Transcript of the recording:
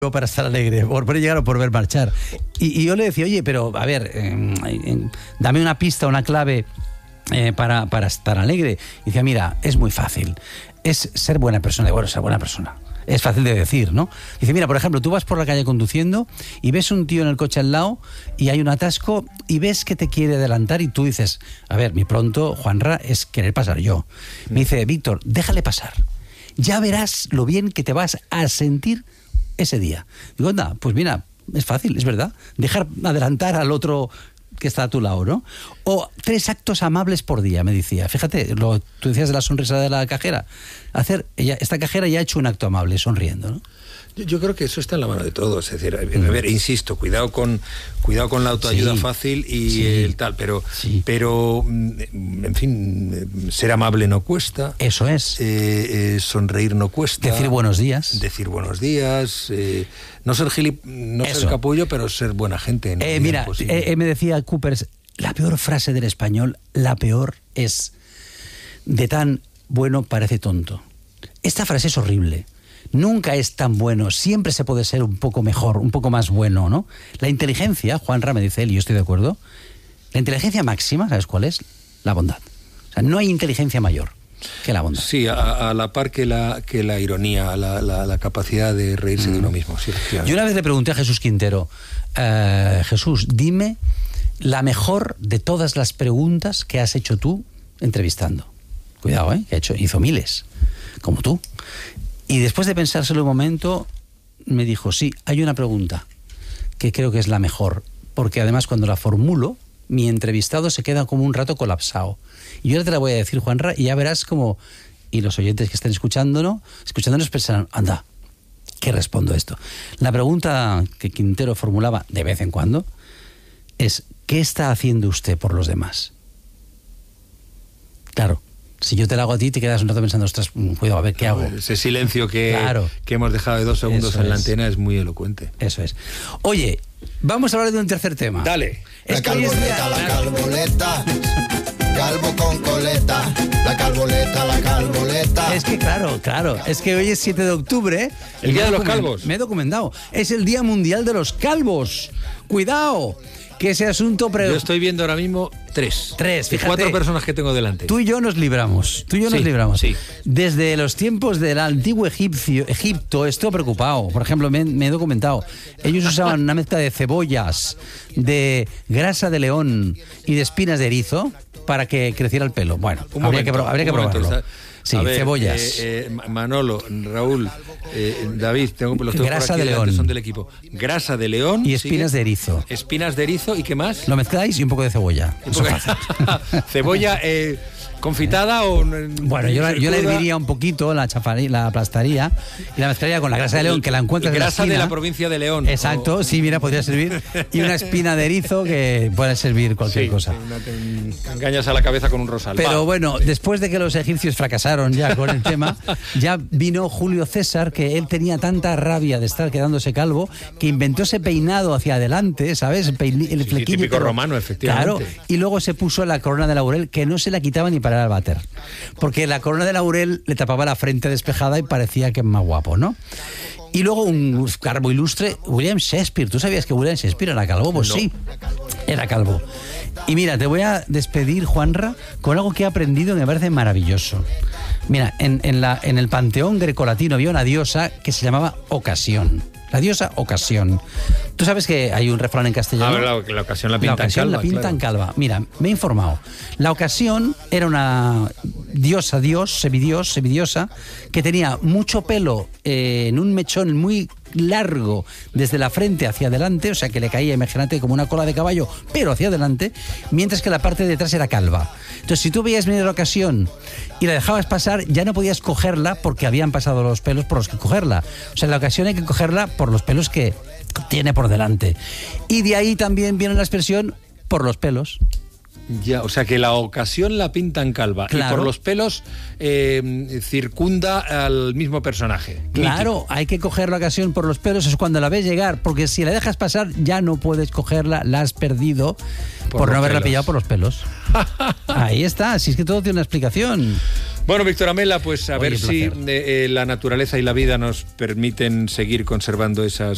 para estar alegre, por llegar o por ver marchar. Y yo le decía, oye, pero a ver, dame una pista, una clave para estar alegre. Y decía, mira, es muy fácil. Es ser buena persona. Bueno, ser buena persona. Es fácil de decir, ¿no? Dice, mira, por ejemplo, tú vas por la calle conduciendo y ves un tío en el coche al lado y hay un atasco y ves que te quiere adelantar y tú dices, a ver, mi pronto, Juanra, es querer pasar yo. Me dice, Víctor, déjale pasar. Ya verás lo bien que te vas a sentir ese día. Digo, anda, pues mira, es fácil, es verdad. Dejar adelantar al otro que está a tu lado, ¿no? O 3 actos amables por día, me decía. Fíjate, tú decías de la sonrisa de la cajera. Esta cajera ya ha hecho un acto amable, sonriendo, ¿no? Yo creo que eso está en la mano de todos. Es decir, a ver, insisto, cuidado con la autoayuda fácil y el tal, pero en fin, ser amable no cuesta. Eso es. Sonreír no cuesta. Decir buenos días. No ser ser capullo, pero ser buena gente. Mira, me decía Coopers, la peor frase del español, la peor es de tan bueno parece tonto. Esta frase es horrible. Nunca es tan bueno, siempre se puede ser un poco mejor, un poco más bueno, ¿no? La inteligencia, Juanra me dice él, y yo estoy de acuerdo, la inteligencia máxima, ¿sabes cuál es? La bondad. O sea, no hay inteligencia mayor que la bondad. Sí, a la par que la ironía, la capacidad de reírse de uno mismo. Sí, yo una vez le pregunté a Jesús Quintero, Jesús, dime la mejor de todas las preguntas que has hecho tú entrevistando. Cuidado, que hizo miles, como tú. Y después de pensárselo un momento, me dijo, sí, hay una pregunta que creo que es la mejor, porque además cuando la formulo, mi entrevistado se queda como un rato colapsado. Y yo ahora te la voy a decir, Juanra, y ya verás como, y los oyentes que estén escuchándonos pensarán, anda, ¿qué respondo a esto? La pregunta que Quintero formulaba de vez en cuando es, ¿qué está haciendo usted por los demás? Claro. Si yo te la hago a ti, te quedas un rato pensando, ostras, cuidado, a ver qué hago. Ese silencio que hemos dejado de 2 segundos en la antena es muy elocuente. Eso es. Oye, vamos a hablar de un tercer tema. Dale. La calboleta, la calboleta. Calvo con coleta. La calboleta. Es que claro. Es que hoy es 7 de octubre. El Día de los Calvos. Me he documentado. Es el Día Mundial de los Calvos. ¡Cuidado! Que ese asunto... Yo estoy viendo ahora mismo 3. Fíjate. 4 personas que tengo delante. Tú y yo nos libramos. Sí. Desde los tiempos del antiguo Egipto estoy preocupado. Por ejemplo, me he documentado. Ellos usaban una mezcla de cebollas, de grasa de león y de espinas de erizo para que creciera el pelo. Bueno, habría que probarlo. Sí, a ver, cebollas. Manolo, Raúl, David, tengo los tengo grasa por aquí de león. Son del equipo. Grasa de león. Y espinas de erizo. Espinas de erizo, ¿y qué más? Lo mezcláis y un poco de cebolla. Cebolla confitada o... Bueno, yo le herviría un poquito, la aplastaría y la mezclaría con la grasa de león, que la encuentras grasa en la esquina. De la provincia de León. Exacto, sí, mira, podría servir. Y una espina de erizo que puede servir cualquier cosa. Te engañas a la cabeza con un rosal. Pero bueno, después de que los egipcios fracasaron ya con el tema, ya vino Julio César, que él tenía tanta rabia de estar quedándose calvo, que inventó ese peinado hacia adelante, ¿sabes? El flequillo. Típico romano, efectivamente. Claro, y luego se puso la corona de laurel, que no se la quitaba ni para el váter. Porque la corona de laurel le tapaba la frente despejada y parecía que más guapo, ¿no? Y luego un calvo ilustre, William Shakespeare. ¿Tú sabías que William Shakespeare era calvo? Pues no. Sí, era calvo. Y mira, te voy a despedir, Juanra, con algo que he aprendido y me parece maravilloso. Mira, en el panteón grecolatino había una diosa que se llamaba Ocasión. La diosa Ocasión. Tú sabes que hay un refrán en castellano. La ocasión la pintan calva. Mira, me he informado. La Ocasión era una semidiosa, que tenía mucho pelo en un mechón muy largo desde la frente hacia adelante, o sea que le caía, imagínate, como una cola de caballo, pero hacia adelante, mientras que la parte de detrás era calva. Entonces, si tú veías venir la Ocasión y la dejabas pasar, ya no podías cogerla porque habían pasado los pelos por los que cogerla. O sea, la Ocasión hay que cogerla por los pelos que tiene por delante. Y de ahí también viene la expresión por los pelos. Ya, o sea que la Ocasión la pintan calva, claro. Y por los pelos circunda al mismo personaje. Claro, mítico. Hay que coger la Ocasión por los pelos, es cuando la ves llegar, porque si la dejas pasar ya no puedes cogerla, la has perdido por no haberla pillado por los pelos. Ahí está, si es que todo tiene una explicación. Bueno, Víctor Amela, pues a ver si la naturaleza y la vida nos permiten seguir conservando esas